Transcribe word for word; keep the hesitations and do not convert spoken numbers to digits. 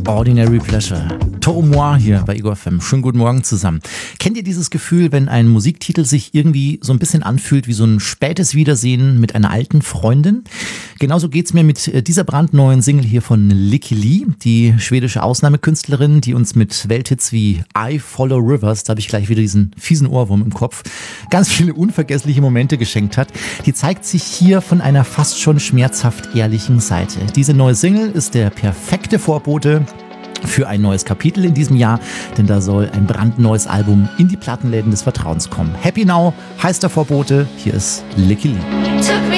Ordinary Pleasure. Toro Moi hier bei Ego F M. Schönen guten Morgen zusammen. Kennt ihr dieses Gefühl, wenn ein Musiktitel sich irgendwie so ein bisschen anfühlt wie so ein spätes Wiedersehen mit einer alten Freundin? Genauso geht's mir mit dieser brandneuen Single hier von Lykke Li, die schwedische Ausnahmekünstlerin, die uns mit Welthits wie I Follow Rivers, da habe ich gleich wieder diesen fiesen Ohrwurm im Kopf, ganz viele unvergessliche Momente geschenkt hat. Die zeigt sich hier von einer fast schon schmerzhaft ehrlichen Seite. Diese neue Single ist der perfekte Vorbote für ein neues Kapitel in diesem Jahr, denn da soll ein brandneues Album in die Plattenläden des Vertrauens kommen. Happy Now heißt der Vorbote, hier ist Lykke Li.